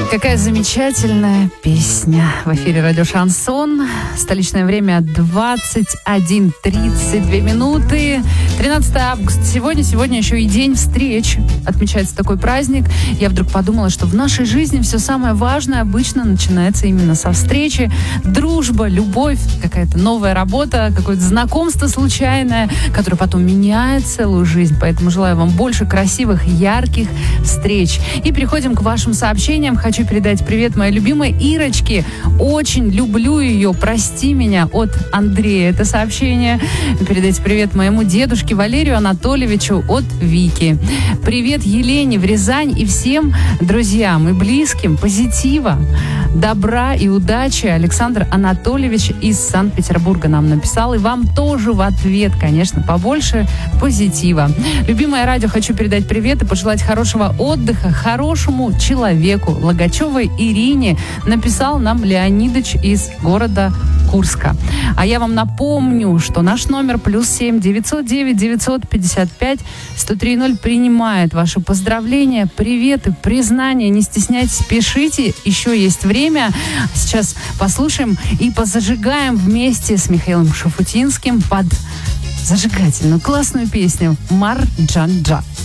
Какая замечательная песня. В эфире радио «Шансон». Столичное время 21:32 минуты. 13 августа. Сегодня еще и день встреч. Отмечается такой праздник. Я вдруг подумала, что в нашей жизни все самое важное обычно начинается именно со встречи. Дружба, любовь, какая-то новая работа, какое-то знакомство случайное, которое потом меняет целую жизнь. Поэтому желаю вам больше красивых, ярких встреч. И переходим к вашим сообщениям. Хочу передать привет моей любимой Ирочке. Очень люблю ее. Прости меня, от Андрея. Это сообщение. Передать привет моему дедушке Валерию Анатольевичу от Вики. Привет Елене в Рязань и всем друзьям и близким. Позитива, добра и удачи. Александр Анатольевич из Санкт-Петербурга нам написал. И вам тоже в ответ, конечно, побольше позитива. Любимое радио, хочу передать привет и пожелать хорошего отдыха хорошему человеку. Логачевой Ирине написал нам Леонидыч из города Курска. А я вам напомню, что наш номер +7 909 955 1030 принимает ваши поздравления, приветы, признания. Не стесняйтесь, пишите, еще есть время. Сейчас послушаем и позажигаем вместе с Михаилом Шафутинским под зажигательную классную песню «Марджанджа».